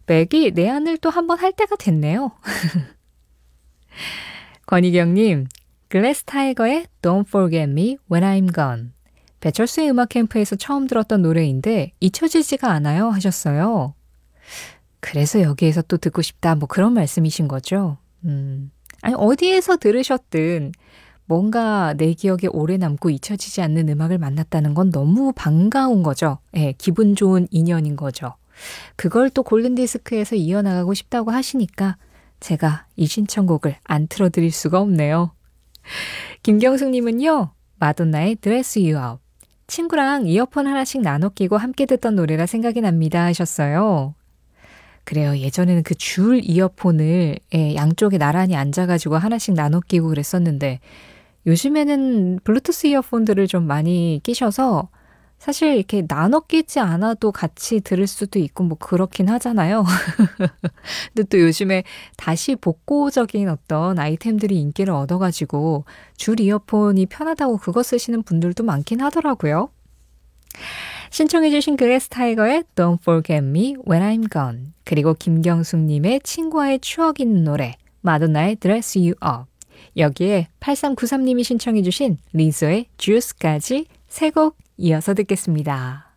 맥이 내한을 또 한번 할 때가 됐네요. 권희경님, 글래스 타이거의 Don't Forget Me When I'm Gone. 배철수의 음악 캠프에서 처음 들었던 노래인데 잊혀지지가 않아요 하셨어요. 그래서 여기에서 또 듣고 싶다 뭐 그런 말씀이신 거죠. 아니 어디에서 들으셨든 뭔가 내 기억에 오래 남고 잊혀지지 않는 음악을 만났다는 건 너무 반가운 거죠. 예, 기분 좋은 인연인 거죠. 그걸 또 골든디스크에서 이어나가고 싶다고 하시니까 제가 이 신청곡을 안 틀어드릴 수가 없네요. 김경숙님은요. 마돈나의 Dress You Up. 친구랑 이어폰 하나씩 나눠 끼고 함께 듣던 노래라 생각이 납니다 하셨어요. 그래요. 예전에는 그 줄 이어폰을 양쪽에 나란히 앉아가지고 하나씩 나눠 끼고 그랬었는데 요즘에는 블루투스 이어폰들을 좀 많이 끼셔서 사실 이렇게 나눠 끼지 않아도 같이 들을 수도 있고 뭐 그렇긴 하잖아요. 근데 또 요즘에 다시 복고적인 어떤 아이템들이 인기를 얻어가지고 줄 이어폰이 편하다고 그거 쓰시는 분들도 많긴 하더라고요. 신청해 주신 글래스 타이거의 Don't Forget Me When I'm Gone 그리고 김경숙님의 친구와의 추억 있는 노래 마돈나의 Dress You Up 여기에 8393님이 신청해 주신 리조의 Juice까지 세 곡 이어서 듣겠습니다.